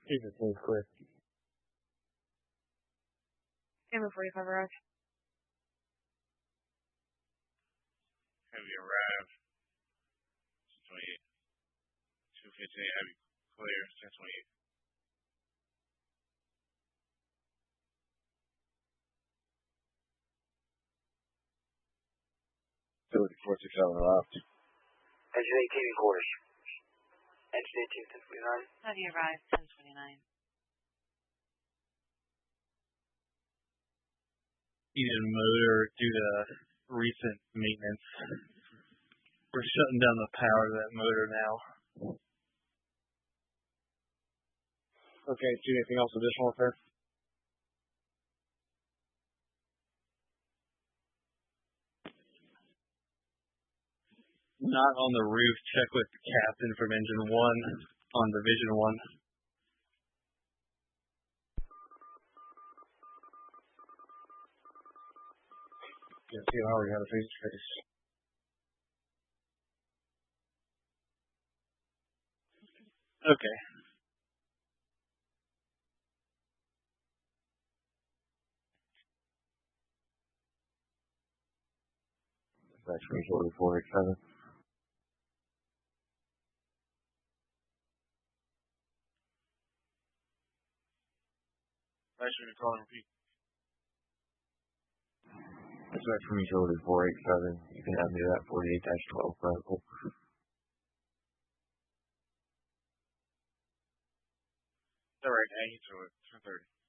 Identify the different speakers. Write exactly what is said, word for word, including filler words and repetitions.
Speaker 1: Jesus, seems clear.
Speaker 2: Camera forty-five arrived.
Speaker 3: Heavy arrived. twenty-eight. two fifteen, heavy clear, ten twenty-eight.
Speaker 1: Facility four six seven arrived.
Speaker 4: Engine eighteen in quarters. Engine eighteen, ten twenty-nine.
Speaker 2: Heavy arrived, ten twenty-nine.
Speaker 5: Heated motor due to recent maintenance. We're shutting down the power to that motor now.
Speaker 1: Okay, do anything else additional up there?
Speaker 5: Not on the roof. Check with the captain from engine one on division one.
Speaker 1: Can't see how we got a face to face.
Speaker 5: Okay.
Speaker 1: That's Facility four eight seven.
Speaker 3: Thanks for the call and repeat.
Speaker 1: That's from Utility four eight seven. You can have me to that forty-eight dash twelve protocol.
Speaker 3: All right, now you to it. two thirty.